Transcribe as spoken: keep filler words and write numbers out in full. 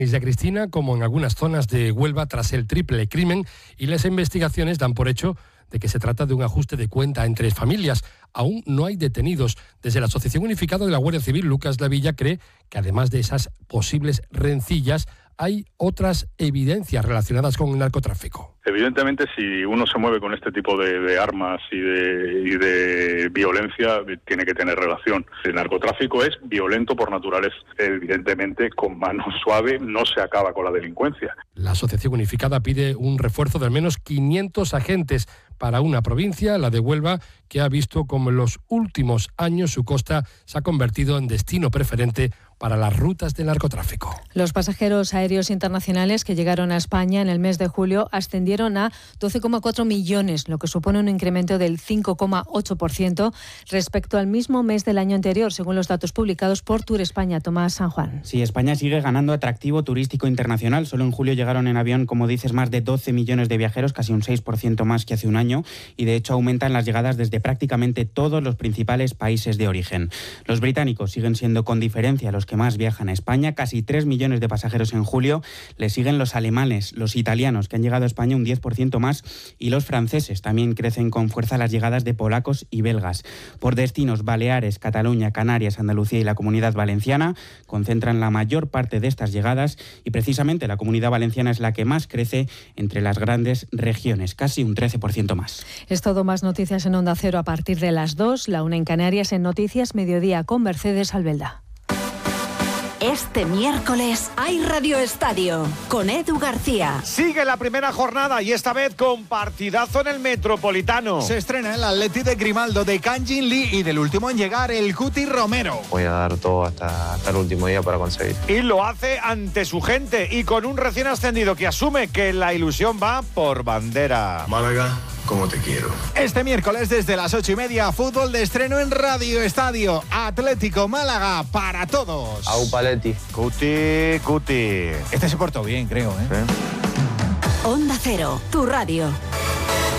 Isla Cristina, como en algunas zonas de Huelva, tras el triple crimen, y las investigaciones dan por hecho de que se trata de un ajuste de cuenta entre familias. Aún no hay detenidos. Desde la Asociación Unificada de la Guardia Civil, Lucas Lavilla cree que además de esas posibles rencillas, hay otras evidencias relacionadas con el narcotráfico. Evidentemente, si uno se mueve con este tipo de, de armas y de, y de violencia, tiene que tener relación. El narcotráfico es violento por naturaleza. Evidentemente, con mano suave no se acaba con la delincuencia. La Asociación Unificada pide un refuerzo de al menos quinientos agentes para una provincia, la de Huelva, que ha visto como en los últimos años su costa se ha convertido en destino preferente para las rutas del narcotráfico. Los pasajeros aéreos internacionales que llegaron a España en el mes de julio ascendieron a doce coma cuatro millones, lo que supone un incremento del cinco coma ocho por ciento respecto al mismo mes del año anterior, según los datos publicados por Tour España. Tomás San Juan. Sí, España sigue ganando atractivo turístico internacional. Solo en julio llegaron en avión, como dices, más de doce millones de viajeros, casi un seis por ciento más que hace un año, y de hecho aumentan las llegadas desde prácticamente todos los principales países de origen. Los británicos siguen siendo con diferencia los que más viajan a España, casi tres millones de pasajeros en julio. Le siguen los alemanes, los italianos, que han llegado a España un diez por ciento más, y los franceses. También crecen con fuerza las llegadas de polacos y belgas. Por destinos, Baleares, Cataluña, Canarias, Andalucía y la Comunidad Valenciana concentran la mayor parte de estas llegadas, y precisamente la Comunidad Valenciana es la que más crece entre las grandes regiones, casi un trece por ciento más. Es todo. Más noticias en Onda Cero a partir de las dos, la una en Canarias, en Noticias Mediodía con Mercedes Albelda. Este miércoles hay Radio Estadio con Edu García. Sigue la primera jornada y esta vez con partidazo en el Metropolitano. Se estrena el Atleti de Grimaldo, de Kang-in Lee y del último en llegar, el Cuti Romero. Voy a dar todo hasta, hasta el último día para conseguir. Y lo hace ante su gente y con un recién ascendido que asume que la ilusión va por bandera. Málaga, como te quiero. Este miércoles desde las ocho y media, fútbol de estreno en Radio Estadio. Atlético Málaga para todos. Au Paletti. Cuti, Cuti. Este se portó bien, creo, ¿eh? ¿Sí? Onda Cero, tu radio.